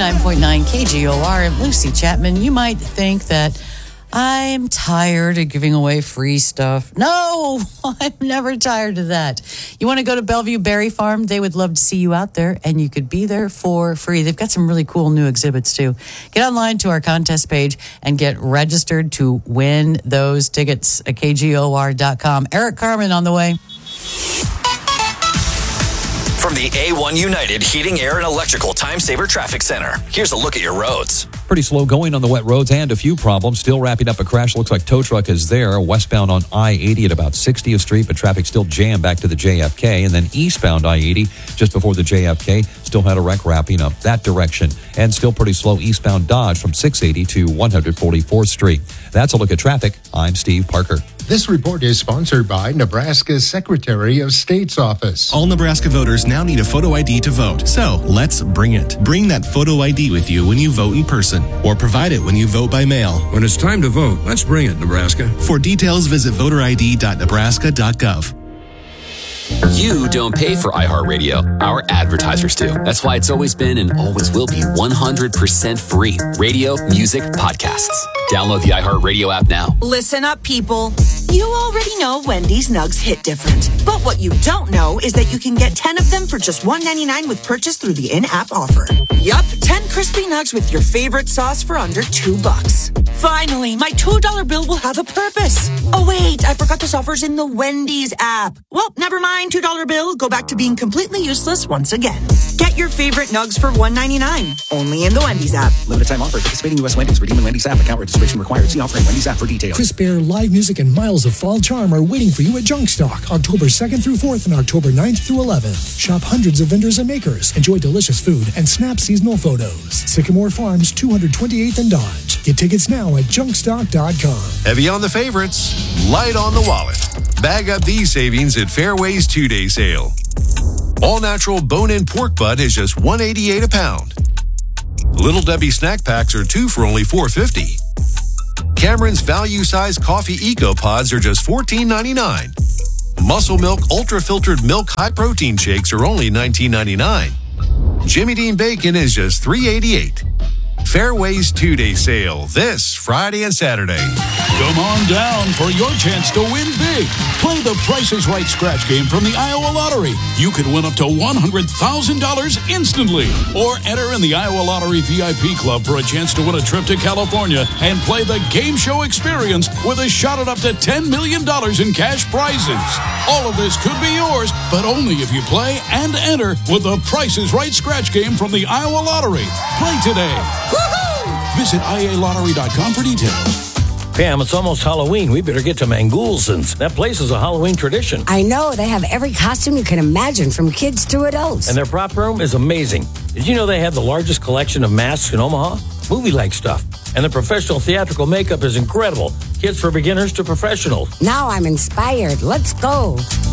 99.9 KGOR. And Lucy Chapman, you might think that I'm tired of giving away free stuff. No, I'm never tired of that. You want to go to Bellevue Berry Farm? They would love to see you out there, and you could be there for free. They've got some really cool new exhibits, too. Get online to our contest page and get registered to win those tickets at KGOR.com. Eric Carmen on the way. From the A1 United Heating, Air, and Electrical Time Saver Traffic Center, here's a look at your roads. Pretty slow going on the wet roads and a few problems. Still wrapping up a crash. Looks like tow truck is there. Westbound on I-80 at about 60th Street, but traffic still jammed back to the JFK. And then eastbound I-80 just before the JFK still had a wreck wrapping up that direction. And still pretty slow eastbound Dodge from 680 to 144th Street. That's a look at traffic. I'm Steve Parker. This report is sponsored by Nebraska's Secretary of State's office. All Nebraska voters now need a photo ID to vote. So let's bring it. Bring that photo ID with you when you vote in person, or provide it when you vote by mail. When it's time to vote, let's bring it, Nebraska. For details, visit voterid.nebraska.gov. You don't pay for iHeartRadio. Our advertisers do. That's why it's always been and always will be 100% free. Radio, music, podcasts. Download the iHeartRadio app now. Listen up, people. You already know Wendy's Nugs hit different. But what you don't know is that you can get 10 of them for just $1.99 with purchase through the in-app offer. Yup, 10 crispy nugs with your favorite sauce for under $2. Finally, my $2 bill will have a purpose. Oh, wait, I forgot this offer's in the Wendy's app. Well, never mind, $2 bill. Go back to being completely useless once again. Get your favorite nugs for $1.99. Only in the Wendy's app. Limited time offer. Participating U.S. Wendy's. Redeem in Wendy's app. Account registration required. See offer in Wendy's app for details. Crisp Air, live music, and miles of fall charm are waiting for you at Junk Stock, October 2nd through 4th and October 9th through 11th. Shop hundreds of vendors and makers. Enjoy delicious food and snap seasonal photos. Sycamore Farms, 228th and Dodge. Get tickets now at junkstock.com. Heavy on the favorites, light on the wallet. Bag up these savings at Fairway's 2-day sale. All-natural bone-in pork butt is just $1.88 a pound. Little Debbie snack packs are 2 for only $4.50. Cameron's value-size coffee Eco Pods are just $14.99. Muscle Milk ultra-filtered milk high-protein shakes are only $19.99. Jimmy Dean bacon is just $3.88. Fairway's 2-day sale this Friday and Saturday. Come on down for your chance to win big. Play the Price is Right scratch game from the Iowa Lottery. You could win up to $100,000 instantly. Or enter in the Iowa Lottery VIP Club for a chance to win a trip to California and play the game show experience with a shot at up to $10 million in cash prizes. All of this could be yours, but only if you play and enter with the Price is Right scratch game from the Iowa Lottery. Play today. Woohoo! Visit IALottery.com for details. Pam, it's almost Halloween. We better get to Mangulson's. That place is a Halloween tradition. I know. They have every costume you can imagine, from kids to adults. And their prop room is amazing. Did you know they have the largest collection of masks in Omaha? Movie-like stuff. And the professional theatrical makeup is incredible. Kids for beginners to professionals. Now I'm inspired. Let's go.